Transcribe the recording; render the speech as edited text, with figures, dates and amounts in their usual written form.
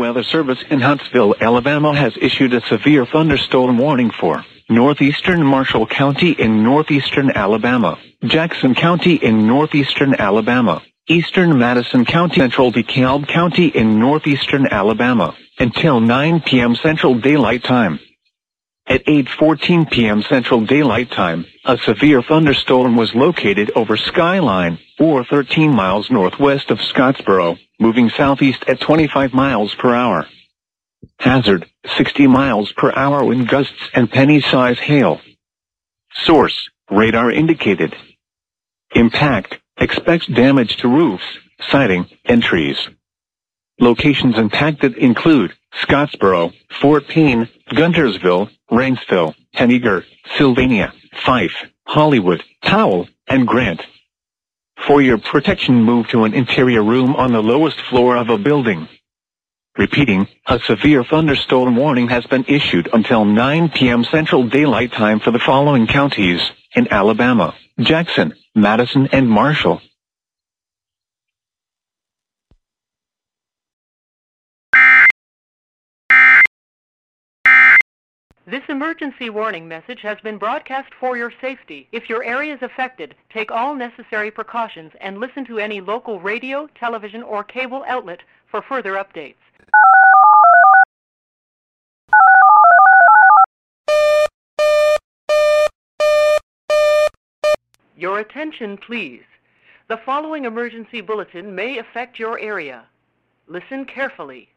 Weather Service in Huntsville, Alabama has issued a severe thunderstorm warning for northeastern Marshall County in northeastern Alabama, Jackson County in northeastern Alabama, eastern Madison County, central DeKalb County in northeastern Alabama, until 9 p.m. Central Daylight Time. At 8:14 p.m. Central Daylight Time, a severe thunderstorm was located over Skyline, or 13 miles northwest of Scottsboro, moving southeast at 25 miles per hour. Hazard, 60 miles per hour wind gusts and penny-size hail. Source, radar indicated. Impact, expects damage to roofs, siding, and trees. Locations impacted include Scottsboro, Fort Payne, Guntersville, Rainsville, Henniger, Sylvania, Fife, Hollywood, Powell, and Grant. For your protection, move to an interior room on the lowest floor of a building. Repeating, a severe thunderstorm warning has been issued until 9 p.m. Central Daylight Time for the following counties in Alabama: Jackson, Madison, and Marshall. This emergency warning message has been broadcast for your safety. If your area is affected, take all necessary precautions and listen to any local radio, television, or cable outlet for further updates. Your attention, please. The following emergency bulletin may affect your area. Listen carefully.